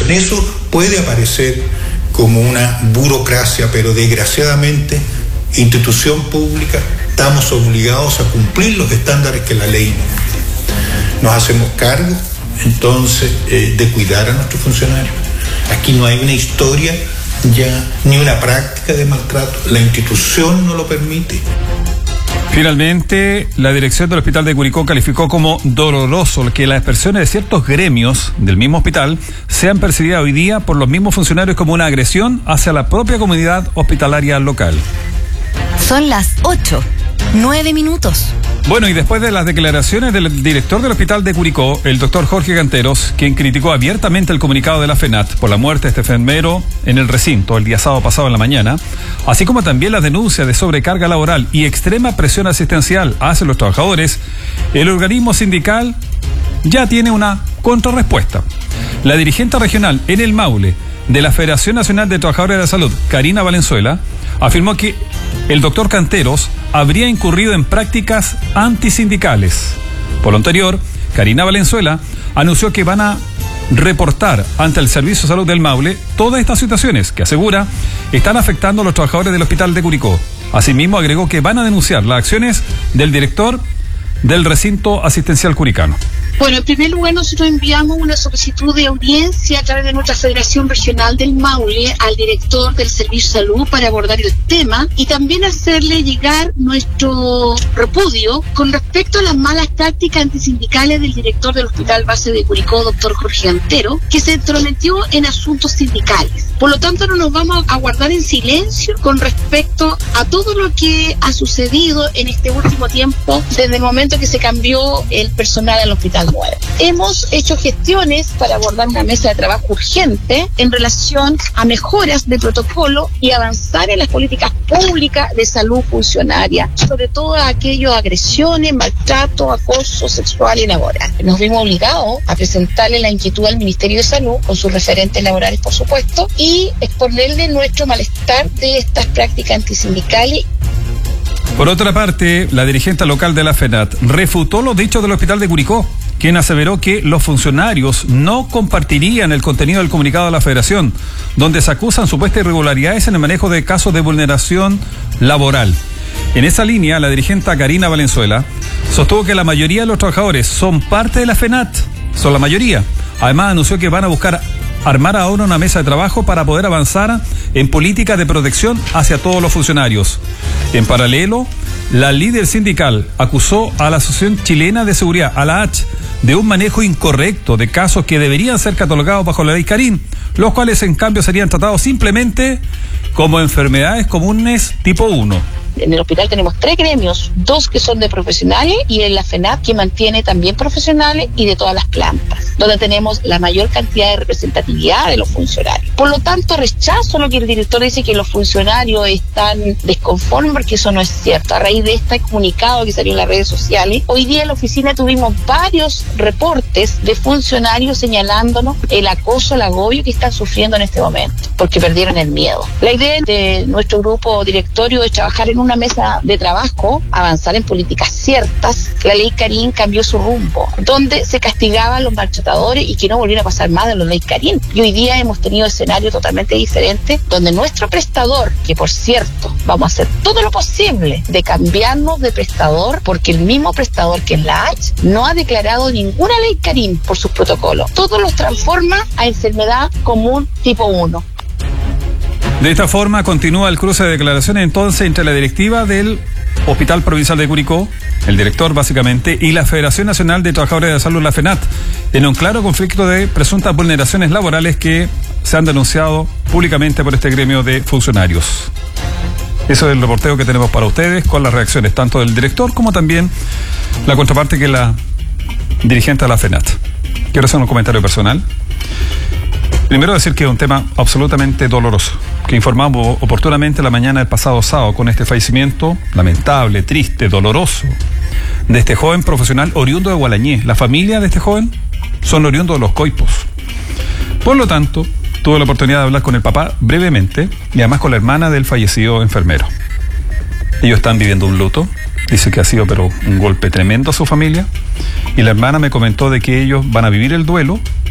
En eso puede aparecer como una burocracia, pero desgraciadamente, institución pública, estamos obligados a cumplir los estándares que la ley nos pide. Nos hacemos cargo, entonces, de cuidar a nuestros funcionarios. Aquí no hay una historia ya, ni una práctica de maltrato. La institución no lo permite. Finalmente, la dirección del Hospital de Curicó calificó como doloroso que las expresiones de ciertos gremios del mismo hospital sean percibidas hoy día por los mismos funcionarios como una agresión hacia la propia comunidad hospitalaria local. Son las 8:09. Bueno, y después de las declaraciones del director del Hospital de Curicó, el doctor Jorge Canteros, quien criticó abiertamente el comunicado de la FENAT por la muerte de este enfermero en el recinto el día sábado pasado en la mañana, así como también las denuncias de sobrecarga laboral y extrema presión asistencial hacia los trabajadores, el organismo sindical ya tiene una contrarrespuesta. La dirigente regional en el Maule de la Federación Nacional de Trabajadores de la Salud, Karina Valenzuela, afirmó que el doctor Canteros habría incurrido en prácticas antisindicales. Por lo anterior, Karina Valenzuela anunció que van a reportar ante el Servicio de Salud del Maule todas estas situaciones que, asegura, están afectando a los trabajadores del Hospital de Curicó. Asimismo, agregó que van a denunciar las acciones del director del recinto asistencial curicano. Bueno, en primer lugar, nosotros enviamos una solicitud de audiencia a través de nuestra Federación Regional del Maule al director del Servicio de Salud para abordar el tema y también hacerle llegar nuestro repudio con respecto a las malas prácticas antisindicales del director del Hospital Base de Curicó, doctor Jorge Antero, que se entrometió en asuntos sindicales. Por lo tanto, no nos vamos a guardar en silencio con respecto a todo lo que ha sucedido en este último tiempo desde el momento que se cambió el personal al hospital. Hemos hecho gestiones para abordar una mesa de trabajo urgente en relación a mejoras de protocolo y avanzar en las políticas públicas de salud funcionaria, sobre todo a aquellas agresiones, maltrato, acoso sexual y laboral. Nos vimos obligados a presentarle la inquietud al Ministerio de Salud, con sus referentes laborales, por supuesto, y exponerle nuestro malestar de estas prácticas antisindicales. Por otra parte, la dirigente local de la FENAT refutó los dichos del Hospital de Curicó, quien aseveró que los funcionarios no compartirían el contenido del comunicado de la Federación, donde se acusan supuestas irregularidades en el manejo de casos de vulneración laboral. En esa línea, la dirigente Karina Valenzuela sostuvo que la mayoría de los trabajadores son parte de la FENAT, son la mayoría. Además, anunció que van a buscar armar ahora una mesa de trabajo para poder avanzar en políticas de protección hacia todos los funcionarios. En paralelo, la líder sindical acusó a la Asociación Chilena de Seguridad, a la ACH, de un manejo incorrecto de casos que deberían ser catalogados bajo la ley Carín, los cuales en cambio serían tratados simplemente como enfermedades comunes tipo 1. En el hospital tenemos 3 gremios, 2 que son de profesionales y en la FENAT que mantiene también profesionales y de todas las plantas, donde tenemos la mayor cantidad de representatividad de los funcionarios. Por lo tanto, rechazo lo que el director dice que los funcionarios están desconformes, porque eso no es cierto. A raíz de este comunicado que salió en las redes sociales, hoy día en la oficina tuvimos varios reportes de funcionarios señalándonos el acoso, el agobio que están sufriendo en este momento, porque perdieron el miedo. La idea de nuestro grupo directorio es trabajar en una mesa de trabajo, avanzar en políticas ciertas. La ley Carín cambió su rumbo, donde se castigaban los maltratadores y que no volviera a pasar más de la ley Carín. Y hoy día hemos tenido escenarios totalmente diferentes, donde nuestro prestador, que por cierto, vamos a hacer todo lo posible de cambiarnos de prestador, porque el mismo prestador que es la H no ha declarado ninguna ley Carín por sus protocolos. Todo los transforma a enfermedad común tipo 1. De esta forma continúa el cruce de declaraciones entonces entre la directiva del Hospital Provincial de Curicó, el director básicamente, y la Federación Nacional de Trabajadores de la Salud, la FENAT, en un claro conflicto de presuntas vulneraciones laborales que se han denunciado públicamente por este gremio de funcionarios. Eso es el reporteo que tenemos para ustedes, con las reacciones tanto del director como también la contraparte, que es la dirigente de la FENAT. Quiero hacer un comentario personal. Primero decir que es un tema absolutamente doloroso, que informamos oportunamente la mañana del pasado sábado con este fallecimiento lamentable, triste, doloroso, de este joven profesional oriundo de Gualañé. La familia de este joven son oriundos de Los Coipos. Por lo tanto, tuve la oportunidad de hablar con el papá brevemente y además con la hermana del fallecido enfermero. Ellos están viviendo un luto, dice que ha sido pero un golpe tremendo a su familia, y la hermana me comentó de que ellos van a vivir el duelo